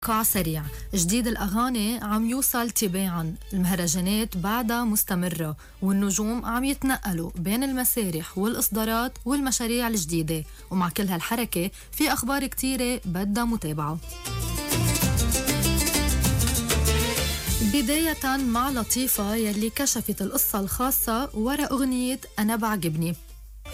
قاع سريع. جديد الأغاني عم يوصل تباعاً، المهرجانات بعدها مستمرة، والنجوم عم يتنقلوا بين المسارح والإصدارات والمشاريع الجديدة. ومع كل هالحركة في أخبار كتيرة بدها متابعة. بداية مع لطيفة يلي كشفت القصة الخاصة وراء أغنية أنا بعجبني.